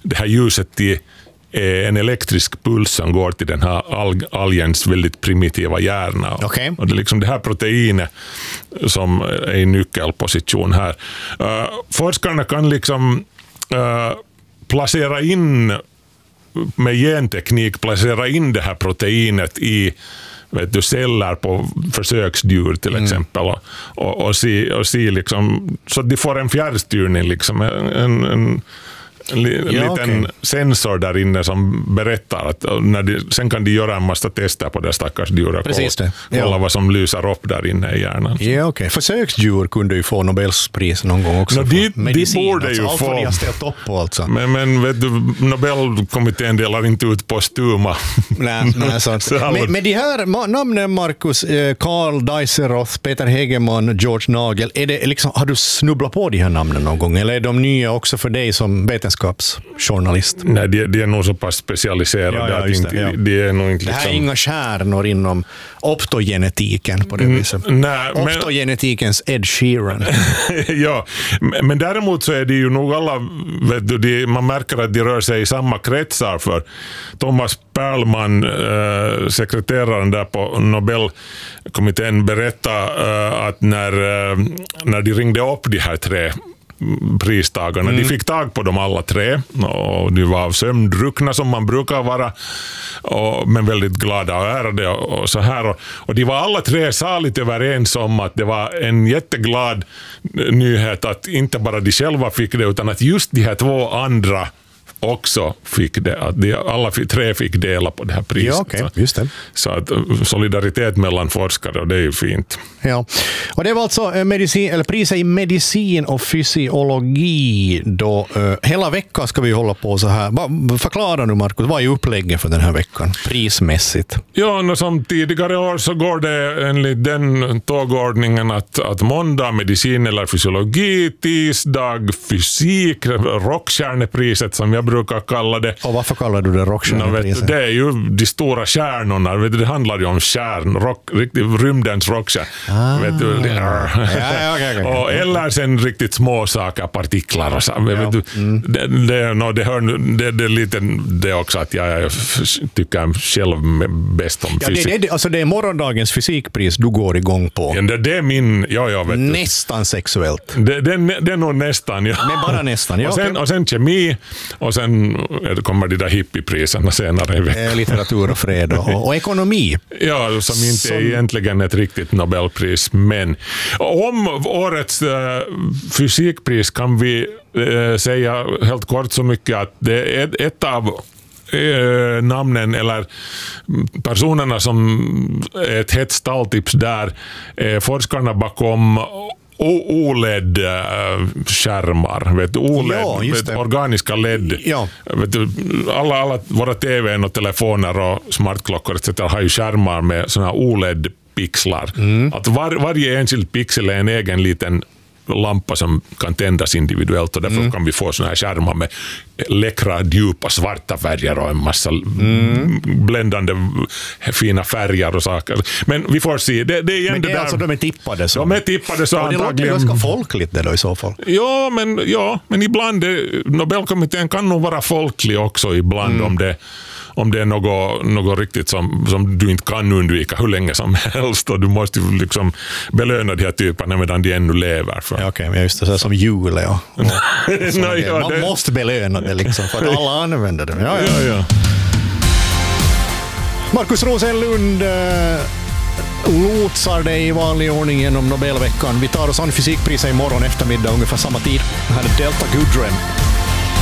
det här ljuset till en elektrisk puls som går till den här algens väldigt primitiva hjärna. Okay. Och det är liksom det här proteinet som är i nyckelposition här. Forskarna kan liksom placera in med genteknik, placera in det här proteinet i celler på försöksdjur till exempel och se liksom, så att de får en fjärrstyrning liksom, en liten sensor där inne som berättar att sen kan de göra en massa tester på det stackars djuret och kolla vad som lyser upp där inne i hjärnan. Ja, okej. Försöksdjur kunde ju få Nobelpris någon gång också. De borde ju allt få. vad de har ställt upp på alltså. Men vet du, Nobelkommittén delar inte ut postuma. Nej, men de här namnen, Markus, Carl Deiseroth, Peter Hegemann, George Nagel, är det liksom, har du snubblat på de här namnen någon gång? Eller är de nya också för dig som vetenskapsjournalist? Nej, de är nog så pass specialiserade att det är nog inte det här liksom... är inga kärnor inom optogenetiken på det viset. Nej, optogenetikens Ed Sheeran. Ja, men däremot så är det ju nog alla, vet du, man märker att de rör sig i samma kretsar, för Thomas Perlman, sekreteraren där på Nobelkommittén, berättade att när de ringde upp de här 3 pristagarna. De fick tag på dem alla 3 och de var sömndruckna som man brukar vara, men väldigt glada och ärade och så här. Och de var alla 3 saligt överens om att det var en jätteglad nyhet att inte bara de själva fick det, utan att just de här 2 andra också fick det, att alla 3 fick dela på det här priset. Ja, okay, just det. Så att solidaritet mellan forskare, och det är ju fint. Ja, och det var alltså priset i medicin och fysiologi då. Hela veckan ska vi hålla på så här. Förklara nu, Markus, vad är upplägget för den här veckan prismässigt? Ja, som tidigare år så går det enligt den tågordningen att måndag medicin eller fysiologi, tisdag fysik, rockstjärnepriset som jag brukar kalla det. Och varför kallar du det rockstjärnepriset? Det är ju de stora stjärnorna. Vet du, det handlar ju om rymdens rockstjärnor. Vet du, okay. Eller sen riktigt små saker, partiklar och så. Vet du, det är lite det också att jag tycker själv bäst om fysik. Det är morgondagens fysikpris du går igång på. Ja, det är min, vet nästan sexuellt. Det är nog nästan, ja. Men bara nästan, ja. Och sen kemi, och sen kommer de där hippiepriserna senare i veckan. Litteratur och fred och ekonomi. Ja, som inte är egentligen ett riktigt Nobelpris. Men om årets fysikpris kan vi säga helt kort så mycket att det är ett av namnen eller personerna som är ett hett stalltips där, forskarna bakom OLED-skärmar, vet du, OLED, organiska LED. Ja. Vet du, alla våra TV:n och telefoner och smartklockor etc. har ju skärmar med såna OLED-pixlar. Att varje enskild pixel är en egen liten lampa som kan tändas individuellt, och därför kan vi få såna här skärmar med läckra, djupa, svarta färger och en massa bländande fina färger och saker. Men vi får se. Det är igen. Men det är där, alltså de är tippade så. De är tippade så antagligen. Det låter ganska folkligt det då i så fall. Ja, men ibland Nobelkommittén kan nog vara folklig också ibland om det är något riktigt som du inte kan undvika hur länge som helst, och du måste liksom belöna de här typerna medan de ännu lever. Ja, okej, men just det, så som jul, ja. Man måste belöna det liksom, för att alla använder det. Ja. Markus Rosenlund lotsar dig i vanlig ordning genom Nobelveckan. Vi tar oss an fysikpriset imorgon eftermiddag ungefär samma tid. Här är Delta Goodrem.